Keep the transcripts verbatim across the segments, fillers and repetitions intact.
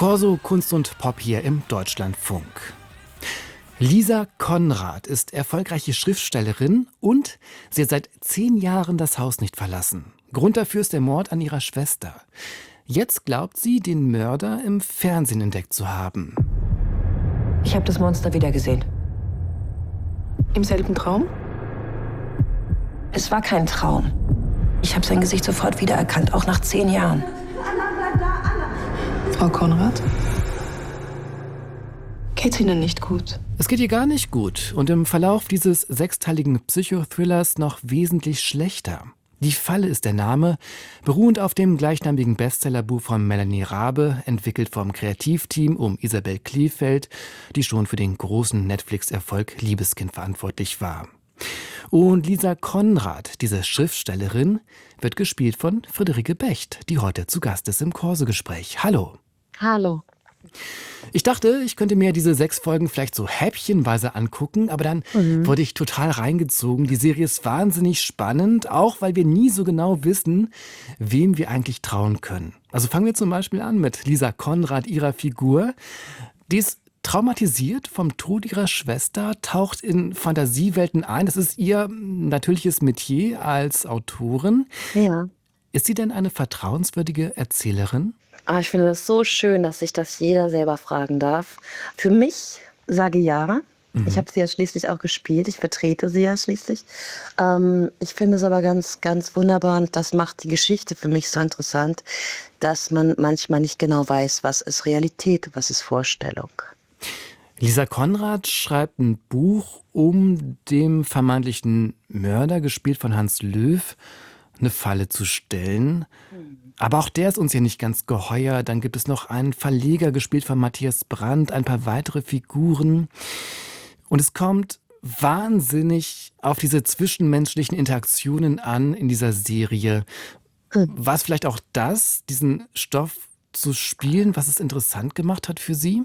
Corso Kunst und Pop hier im Deutschlandfunk. Lisa Konrad ist erfolgreiche Schriftstellerin und sie hat seit zehn Jahren das Haus nicht verlassen. Grund dafür ist der Mord an ihrer Schwester. Jetzt glaubt sie, den Mörder im Fernsehen entdeckt zu haben. Ich habe das Monster wieder gesehen. Im selben Traum? Es war kein Traum. Ich habe sein Gesicht sofort wiedererkannt, auch nach zehn Jahren. Frau Konrad? Geht's Ihnen nicht gut? Es geht ihr gar nicht gut und im Verlauf dieses sechsteiligen Psychothrillers noch wesentlich schlechter. Die Falle ist der Name, beruhend auf dem gleichnamigen Bestsellerbuch von Melanie Rabe, entwickelt vom Kreativteam um Isabel Kleefeld, die schon für den großen Netflix-Erfolg Liebeskind verantwortlich war. Und Lisa Konrad, diese Schriftstellerin, wird gespielt von Friederike Becht, die heute zu Gast ist im Corso-Gespräch. Hallo. Hallo. Ich dachte, ich könnte mir diese sechs Folgen vielleicht so häppchenweise angucken, aber dann mhm. wurde ich total reingezogen. Die Serie ist wahnsinnig spannend, auch weil wir nie so genau wissen, wem wir eigentlich trauen können. Also fangen wir zum Beispiel an mit Lisa Konrad, ihrer Figur. Die ist traumatisiert vom Tod ihrer Schwester, taucht in Fantasiewelten ein. Das ist ihr natürliches Metier als Autorin. Ja. Ist sie denn eine vertrauenswürdige Erzählerin? Ah, ich finde das so schön, dass sich das jeder selber fragen darf. Für mich sage ja. Mhm. Ich habe sie ja schließlich auch gespielt. Ich vertrete sie ja schließlich. Ähm, ich finde es aber ganz, ganz wunderbar und das macht die Geschichte für mich so interessant, dass man manchmal nicht genau weiß, was ist Realität, was ist Vorstellung. Lisa Konrad schreibt ein Buch, um dem vermeintlichen Mörder, gespielt von Hans Löw, eine Falle zu stellen. Aber auch der ist uns ja nicht ganz geheuer. Dann gibt es noch einen Verleger, gespielt von Matthias Brandt, ein paar weitere Figuren. Und es kommt wahnsinnig auf diese zwischenmenschlichen Interaktionen an in dieser Serie. War es vielleicht auch das, diesen Stoff zu spielen, was es interessant gemacht hat für Sie?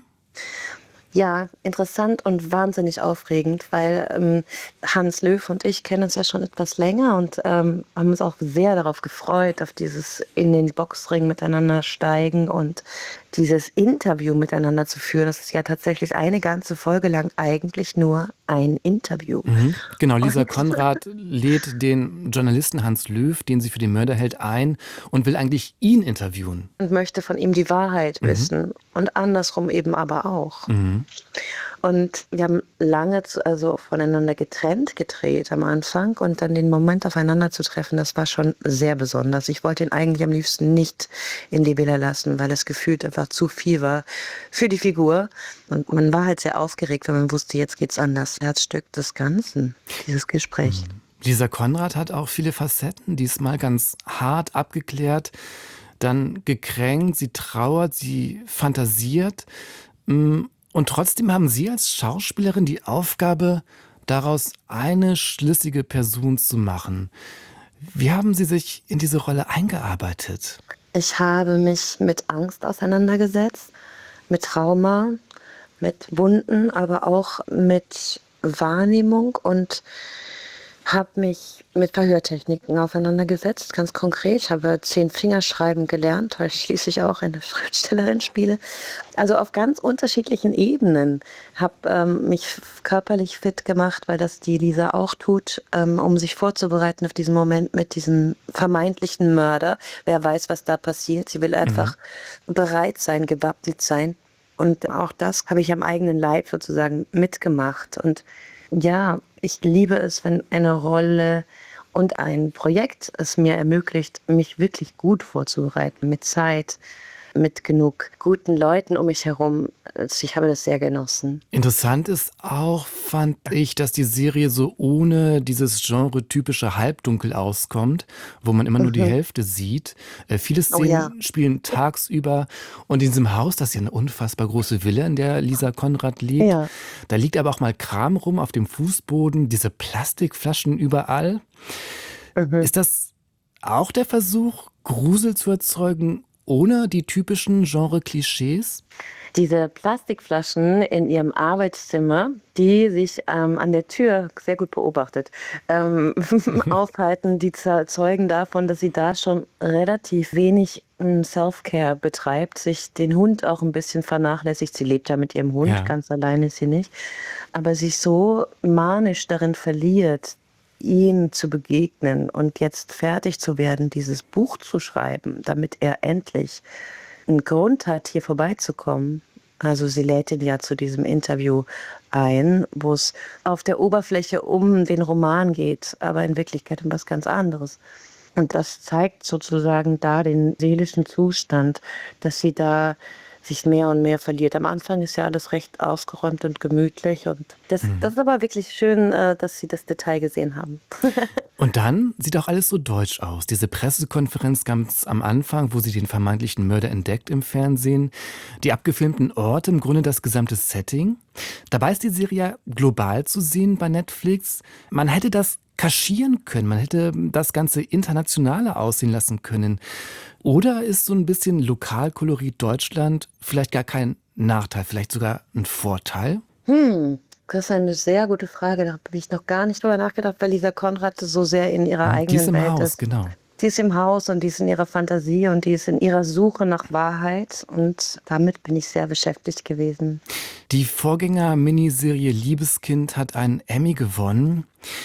Ja, interessant und wahnsinnig aufregend, weil ähm, Hans Löw und ich kennen uns ja schon etwas länger und ähm, haben uns auch sehr darauf gefreut, auf dieses in den Boxring miteinander steigen und dieses Interview miteinander zu führen. Das ist ja tatsächlich eine ganze Folge lang eigentlich nur ein Interview. Mhm. Genau, Lisa Und Konrad lädt den Journalisten Hans Löw, den sie für den Mörder hält, ein und will eigentlich ihn interviewen. und möchte von ihm die Wahrheit Mhm. wissen und andersrum eben aber auch. Mhm. Und wir haben lange zu, also voneinander getrennt gedreht am Anfang und dann den Moment aufeinander zu treffen, das war schon sehr besonders. Ich wollte ihn eigentlich am liebsten nicht in die Villa lassen, weil es gefühlt einfach zu viel war für die Figur. Und man war halt sehr aufgeregt, weil man wusste, jetzt geht's an das Herzstück des Ganzen, dieses Gespräch. Lisa Konrad hat auch viele Facetten, diesmal ganz hart abgeklärt, dann gekränkt, sie trauert, sie fantasiert. Mm, Und trotzdem haben Sie als Schauspielerin die Aufgabe, daraus eine schlüssige Person zu machen. Wie haben Sie sich in diese Rolle eingearbeitet? Ich habe mich mit Angst auseinandergesetzt, mit Trauma, mit Wunden, aber auch mit Wahrnehmung und habe mich mit Verhörtechniken auseinandergesetzt, ganz konkret. Ich habe zehn Fingerschreiben gelernt, weil ich schließlich auch eine Schriftstellerin spiele. Also auf ganz unterschiedlichen Ebenen. Habe ähm, mich körperlich fit gemacht, weil das die Lisa auch tut, ähm, um sich vorzubereiten auf diesen Moment mit diesem vermeintlichen Mörder. Wer weiß, was da passiert. Sie will einfach mhm. bereit sein, gewappnet sein. Und auch das habe ich am eigenen Leib sozusagen mitgemacht. Und ja, ich liebe es, wenn eine Rolle und ein Projekt es mir ermöglicht, mich wirklich gut vorzubereiten, mit Zeit, mit genug guten Leuten um mich herum. Also ich habe das sehr genossen. Interessant ist auch, fand ich, dass die Serie so ohne dieses genre-typische Halbdunkel auskommt, wo man immer nur die Mhm. Hälfte sieht. Äh, viele Oh Szenen ja. spielen tagsüber und in diesem Haus, das ist ja eine unfassbar große Villa, in der Lisa Konrad lebt. Ja. Da liegt aber auch mal Kram rum auf dem Fußboden, diese Plastikflaschen überall. Mhm. Ist das auch der Versuch, Grusel zu erzeugen, ohne die typischen Genre-Klischees? Diese Plastikflaschen in ihrem Arbeitszimmer, die sich ähm, an der Tür sehr gut beobachtet, ähm, aufhalten, die zeugen davon, dass sie da schon relativ wenig ähm, Self-Care betreibt, sich den Hund auch ein bisschen vernachlässigt. Sie lebt ja mit ihrem Hund, Ja. ganz allein ist sie nicht, aber sich so manisch darin verliert, ihm zu begegnen und jetzt fertig zu werden, dieses Buch zu schreiben, damit er endlich einen Grund hat, hier vorbeizukommen. Also sie lädt ihn ja zu diesem Interview ein, wo es auf der Oberfläche um den Roman geht, aber in Wirklichkeit um was ganz anderes. Und das zeigt sozusagen da den seelischen Zustand, dass sie da sich mehr und mehr verliert. Am Anfang ist ja alles recht ausgeräumt und gemütlich und das, das ist aber wirklich schön, äh, dass Sie das Detail gesehen haben. Und dann sieht auch alles so deutsch aus. Diese Pressekonferenz ganz am Anfang, wo sie den vermeintlichen Mörder entdeckt im Fernsehen. Die abgefilmten Orte, im Grunde das gesamte Setting. Dabei ist die Serie ja global zu sehen bei Netflix. Man hätte das kaschieren können, man hätte das Ganze internationaler aussehen lassen können. Oder ist so ein bisschen Lokalkolorit Deutschland vielleicht gar kein Nachteil, vielleicht sogar ein Vorteil? Hm, das ist eine sehr gute Frage. Da habe ich noch gar nicht drüber nachgedacht, weil Lisa Konrad so sehr in ihrer Die eigenen ist im Welt Haus, ist. genau. Die ist im Haus und die ist in ihrer Fantasie und die ist in ihrer Suche nach Wahrheit und damit bin ich sehr beschäftigt gewesen. Die Vorgänger-Miniserie Liebeskind hat einen Emmy gewonnen.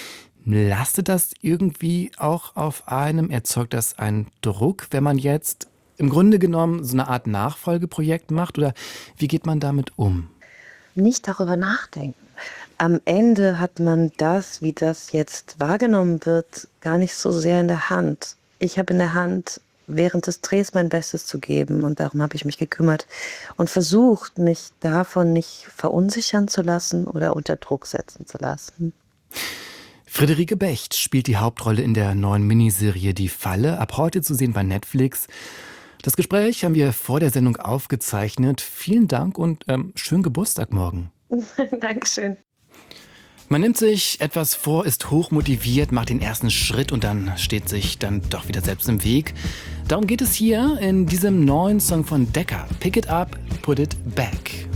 Lastet das irgendwie auch auf einem? Erzeugt das einen Druck, wenn man jetzt im Grunde genommen so eine Art Nachfolgeprojekt macht? Oder wie geht man damit um? Nicht darüber nachdenken. Am Ende hat man das, wie das jetzt wahrgenommen wird, gar nicht so sehr in der Hand. Ich habe in der Hand, während des Drehs mein Bestes zu geben und darum habe ich mich gekümmert und versucht, mich davon nicht verunsichern zu lassen oder unter Druck setzen zu lassen. Friederike Becht spielt die Hauptrolle in der neuen Miniserie Die Falle, ab heute zu sehen bei Netflix. Das Gespräch haben wir vor der Sendung aufgezeichnet. Vielen Dank und ähm, schönen Geburtstag morgen. Dankeschön. Man nimmt sich etwas vor, ist hochmotiviert, macht den ersten Schritt und dann steht sich dann doch wieder selbst im Weg. Darum geht es hier in diesem neuen Song von Decca. Pick it up, put it back.